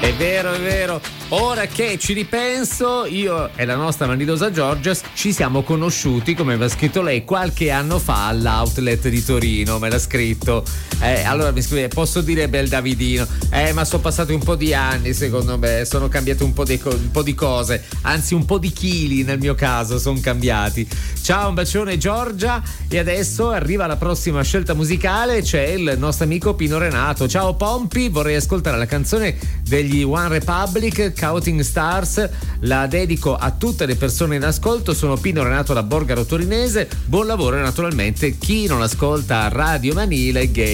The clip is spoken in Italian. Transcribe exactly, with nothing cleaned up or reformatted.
È vero, è vero. Ora che ci ripenso, io e la nostra vanidosa Giorgia ci siamo conosciuti, come aveva scritto lei, qualche anno fa all'outlet di Torino, me l'ha scritto. Eh, allora mi scrive, posso dire bel Davidino? Eh, ma sono passati un po' di anni, secondo me, sono cambiate un po' di, un po' di cose, anzi un po' di chili nel mio caso sono cambiati. Ciao, un bacione Giorgia, e adesso arriva la prossima scelta musicale, c'è il nostro amico Pino Renato. Ciao Pompi, vorrei ascoltare la canzone degli One Republic, Counting Stars, la dedico a tutte le persone in ascolto. Sono Pino Renato da Borgaro Torinese, buon lavoro e naturalmente chi non ascolta Radio Vanilla e Gay